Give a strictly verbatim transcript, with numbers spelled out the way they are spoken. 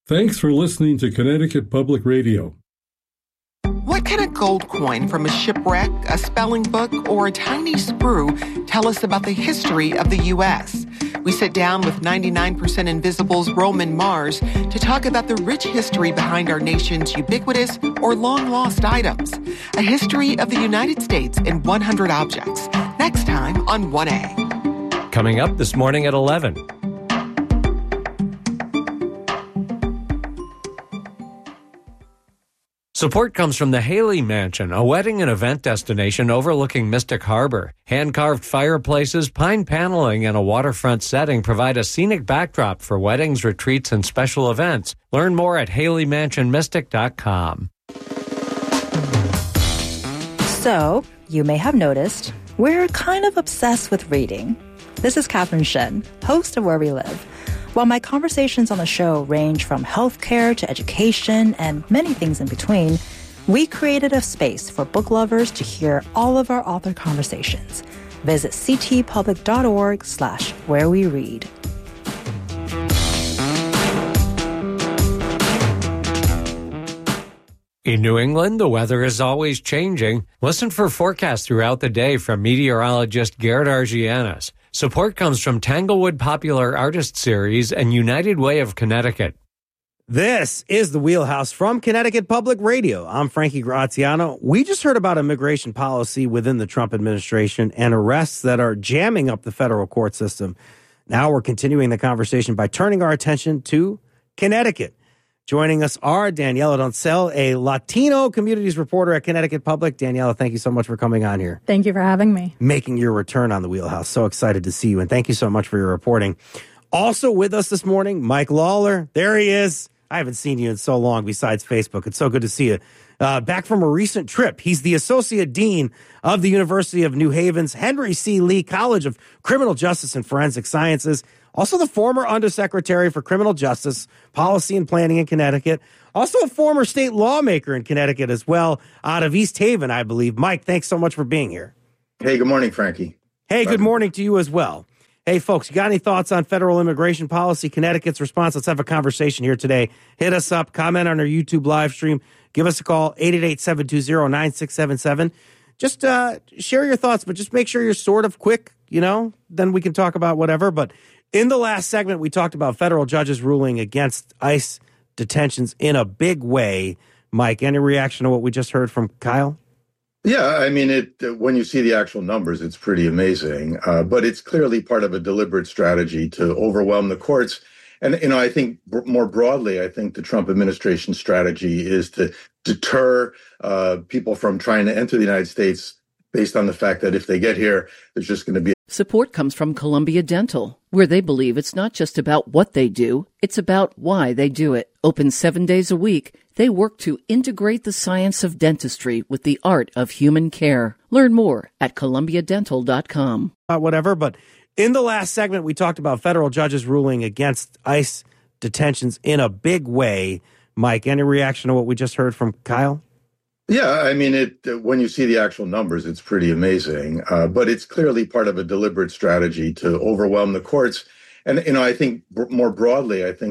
Thanks for listening to Connecticut Public Radio. What can a gold coin from a shipwreck, a spelling book, or a tiny sprue tell us about the history of the U S? We sit down with ninety-nine percent Invisible's Roman Mars to talk about the rich history behind our nation's ubiquitous or long-lost items. A history of the United States in one hundred objects. Next time on one A. Coming up this morning at eleven. Support comes from the Haley Mansion, a wedding and event destination overlooking Mystic Harbor. Hand-carved fireplaces, pine paneling, and a waterfront setting provide a scenic backdrop for weddings, retreats, and special events. Learn more at haley mansion mystic dot com. So, you may have noticed, we're kind of obsessed with reading. This is Catherine Shen, host of Where We Live. While my conversations on the show range from healthcare to education and many things in between, we created a space for book lovers to hear all of our author conversations. Visit ctpublic.org slash where we read. In New England, the weather is always changing. Listen for forecasts throughout the day from meteorologist Garrett Argianis. Support comes from Tanglewood Popular Artist Series and United Way of Connecticut. This is The Wheelhouse from Connecticut Public Radio. I'm Frankie Graziano. We just heard about immigration policy within the Trump administration and arrests that are jamming up the federal court system. Now we're continuing the conversation by turning our attention to Connecticut. Joining us are Daniela Doncel, a Latino communities reporter at Connecticut Public. Daniela, thank you so much for coming on here. Thank you for having me. Making your return on The Wheelhouse. So excited to see you, and thank you so much for your reporting. Also with us this morning, Mike Lawler. There he is. I haven't seen you in so long besides Facebook. It's so good to see you. Uh, back from a recent trip. He's the Associate Dean of the University of New Haven's Henry C. Lee College of Criminal Justice and Forensic Sciences. Also the former Undersecretary for Criminal Justice, Policy and Planning in Connecticut. Also a former state lawmaker in Connecticut as well, out of East Haven, I believe. Mike, thanks so much for being here. Hey, good morning, Frankie. Hey, good morning to you as well. Hey, folks, you got any thoughts on federal immigration policy, Connecticut's response? Let's have a conversation here today. Hit us up, comment on our YouTube live stream. Give us a call, eight eight eight, seven two zero, nine six seven seven. Just uh, share your thoughts, but just make sure you're sort of quick, you know, then we can talk about whatever. But in the last segment, we talked about federal judges ruling against ICE detentions in a big way. Mike, any reaction to what we just heard from Kyle? Yeah, I mean, it. When you see the actual numbers, it's pretty amazing. Uh, but it's clearly part of a deliberate strategy to overwhelm the courts. And, you know, I think more broadly, I think the Trump administration strategy is to deter uh, people from trying to enter the United States based on the fact that if they get here, there's just going to be. Support comes from Columbia Dental, where they believe it's not just about what they do, it's about why they do it. Open seven days a week, they work to integrate the science of dentistry with the art of human care. Learn more at columbia dental dot com. Uh, whatever, but in the last segment, we talked about federal judges ruling against ICE detentions in a big way. Mike, any reaction to what we just heard from Kyle? Yeah, I mean, it. When you see the actual numbers, it's pretty amazing. Uh, but it's clearly part of a deliberate strategy to overwhelm the courts. And, you know, I think more broadly, I think